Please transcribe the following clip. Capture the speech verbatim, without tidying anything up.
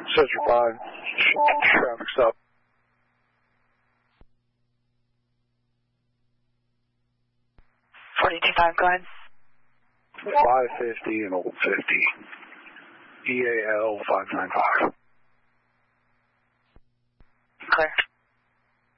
Central five, traffic stop. forty-two five, go ahead. five fifty and Old fifty. E A L five nine five.